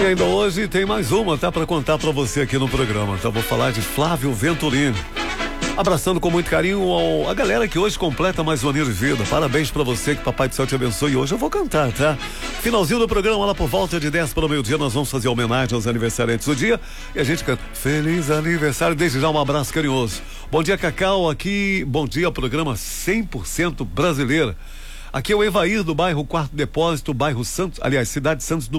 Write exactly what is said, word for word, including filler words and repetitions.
E ainda hoje tem mais uma, tá? Pra contar pra você aqui no programa, tá? Vou falar de Flávio Venturini. Abraçando com muito carinho ao, a galera que hoje completa mais um ano de vida. Parabéns pra você, que Papai do Céu te abençoe. E hoje eu vou cantar, tá? Finalzinho do programa, lá por volta de dez para o meio-dia, nós vamos fazer homenagem aos aniversariantes do dia. E a gente canta Feliz Aniversário. Desde já um abraço carinhoso. Bom dia, Cacau, aqui. Bom dia, programa cem por cento brasileiro. Aqui é o Evair do bairro Quarto Depósito, bairro Santos, aliás, cidade Santos do